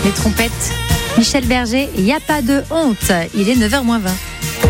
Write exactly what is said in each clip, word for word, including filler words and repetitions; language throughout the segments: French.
les trompettes. Michel Berger, il n'y a pas de honte. Il est neuf heures moins vingt.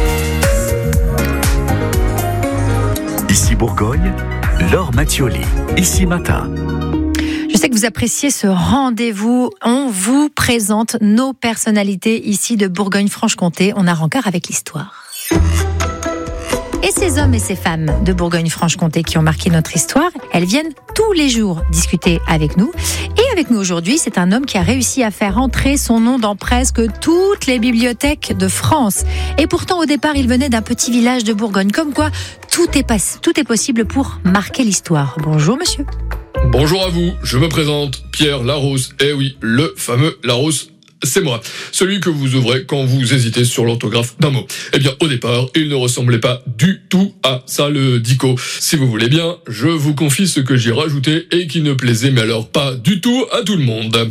Ici Bourgogne, Laure Mattioli, Ici Matin. Je sais que vous appréciez ce rendez-vous. On vous présente nos personnalités ici de Bourgogne-Franche-Comté. On a rencard avec l'histoire. Et ces hommes et ces femmes de Bourgogne-Franche-Comté qui ont marqué notre histoire, elles viennent tous les jours discuter avec nous. Et avec nous aujourd'hui, c'est un homme qui a réussi à faire entrer son nom dans presque toutes les bibliothèques de France. Et pourtant, au départ, il venait d'un petit village de Bourgogne. Comme quoi, tout est, pas, tout est possible pour marquer l'histoire. Bonjour, monsieur. Bonjour à vous, je me présente, Pierre Larousse. Eh oui, le fameux Larousse. C'est moi, celui que vous ouvrez quand vous hésitez sur l'orthographe d'un mot. Eh bien, au départ, il ne ressemblait pas du tout à ça, le dico. Si vous voulez bien, je vous confie ce que j'ai rajouté et qui ne plaisait mais alors pas du tout à tout le monde.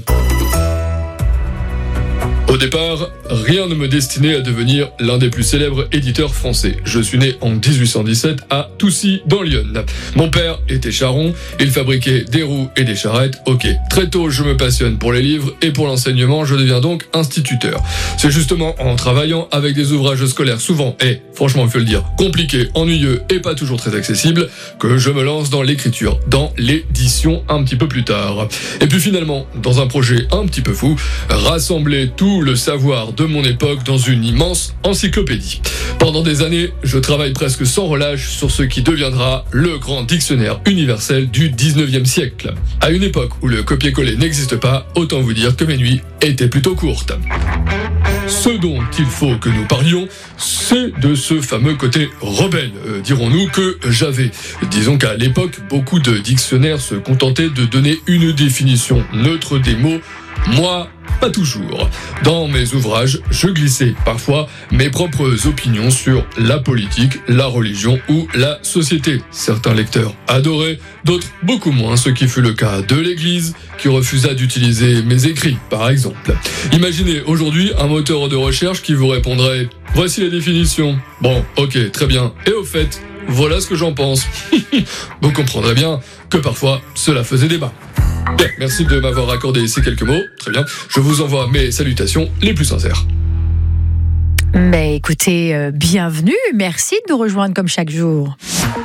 Au départ, rien ne me destinait à devenir l'un des plus célèbres éditeurs français. Je suis né en dix-huit cent dix-sept à Toussy, dans l'Yonne. Mon père était charron, il fabriquait des roues et des charrettes. Ok, très tôt je me passionne pour les livres et pour l'enseignement, je deviens donc instituteur. C'est justement en travaillant avec des ouvrages scolaires souvent, et franchement il faut le dire, compliqués, ennuyeux et pas toujours très accessibles, que je me lance dans l'écriture, dans l'édition un petit peu plus tard. Et puis finalement, dans un projet un petit peu fou, rassembler tout le savoir de mon époque dans une immense encyclopédie. Pendant des années, je travaille presque sans relâche sur ce qui deviendra le grand dictionnaire universel du dix-neuvième siècle. À une époque où le copier-coller n'existe pas, autant vous dire que mes nuits étaient plutôt courtes. Ce dont il faut que nous parlions, c'est de ce fameux côté rebelle, euh, dirons-nous, que j'avais. Disons qu'à l'époque, beaucoup de dictionnaires se contentaient de donner une définition neutre des mots. Moi, pas toujours. Dans mes ouvrages, je glissais parfois mes propres opinions sur la politique, la religion ou la société. Certains lecteurs adoraient, d'autres beaucoup moins, ce qui fut le cas de l'Église, qui refusa d'utiliser mes écrits, par exemple. Imaginez aujourd'hui un moteur de recherche qui vous répondrait « Voici la définition ». Bon, ok, très bien. Et au fait, voilà ce que j'en pense. Vous comprendrez bien que parfois, cela faisait débat. Bien, merci de m'avoir accordé ces quelques mots. Très bien. Je vous envoie mes salutations les plus sincères. Mais écoutez, euh, bienvenue. Merci de nous rejoindre comme chaque jour.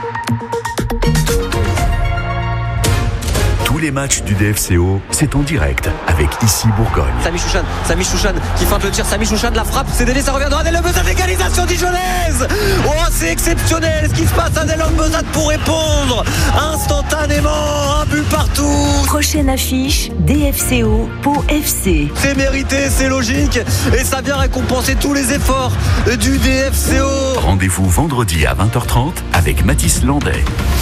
Tous les matchs du D F C O, c'est en direct avec Ici Bourgogne. Samy Chouchan, Samy Chouchan qui feinte le tir, Samy Chouchan la frappe, c'est dévié, ça reviendra, Adèle Bezat, l'égalisation dijonnaise. Oh, c'est exceptionnel ce qui se passe, Adèle Bezat pour répondre instantanément, un but partout. Prochaine affiche, D F C O, Pau F C. C'est mérité, c'est logique et ça vient récompenser tous les efforts du D F C O. Rendez-vous vendredi à vingt heures trente avec Mathis Landais.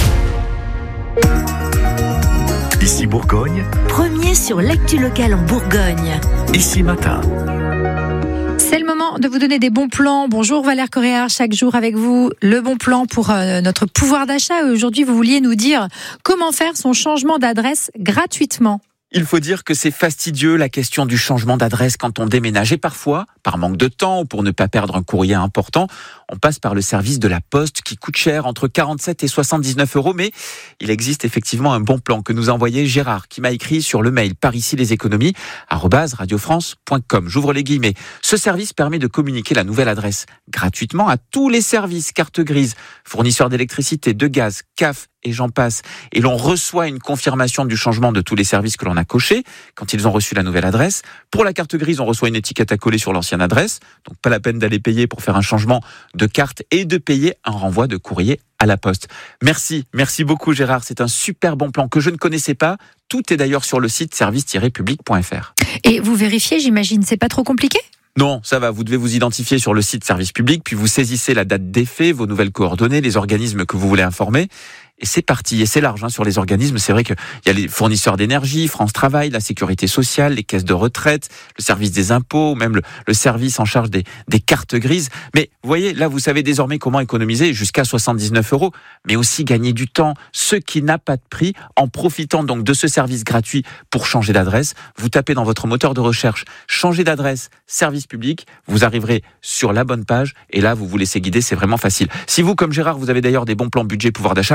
Ici Bourgogne, Premier sur l'actu locale en Bourgogne. Ici Matin. C'est le moment de vous donner des bons plans. Bonjour Valère Coréard, chaque jour avec vous, le bon plan pour euh, notre pouvoir d'achat. Aujourd'hui, vous vouliez nous dire comment faire son changement d'adresse gratuitement. Il faut dire que c'est fastidieux la question du changement d'adresse quand on déménage et parfois, par manque de temps ou pour ne pas perdre un courrier important, on passe par le service de la Poste qui coûte cher, entre quarante-sept et soixante-dix-neuf euros. Mais il existe effectivement un bon plan que nous a envoyé Gérard qui m'a écrit sur le mail par ici les économies arobase radiofrance point com. J'ouvre les guillemets. Ce service permet de communiquer la nouvelle adresse gratuitement à tous les services, carte grise, fournisseurs d'électricité, de gaz, C A F et j'en passe. Et l'on reçoit une confirmation du changement de tous les services que l'on a cochés quand ils ont reçu la nouvelle adresse. Pour la carte grise, on reçoit une étiquette à coller sur l'ancienne adresse. Donc pas la peine d'aller payer pour faire un changement de carte et de payer un renvoi de courrier à la Poste. Merci, merci beaucoup Gérard. C'est un super bon plan que je ne connaissais pas. Tout est d'ailleurs sur le site service tiret public point f r. Et vous vérifiez, j'imagine, c'est pas trop compliqué ? Non, ça va, vous devez vous identifier sur le site service public, puis vous saisissez la date d'effet, vos nouvelles coordonnées, les organismes que vous voulez informer. Et c'est parti, et c'est large hein, sur les organismes. C'est vrai qu'il y a les fournisseurs d'énergie, France Travail, la sécurité sociale, les caisses de retraite, le service des impôts, même le, le service en charge des, des cartes grises. Mais vous voyez, là, vous savez désormais comment économiser jusqu'à soixante-dix-neuf euros, mais aussi gagner du temps, ce qui n'a pas de prix, en profitant donc de ce service gratuit pour changer d'adresse. Vous tapez dans votre moteur de recherche « Changer d'adresse, service public », vous arriverez sur la bonne page, et là, vous vous laissez guider, c'est vraiment facile. Si vous, comme Gérard, vous avez d'ailleurs des bons plans budget pouvoir d'achat,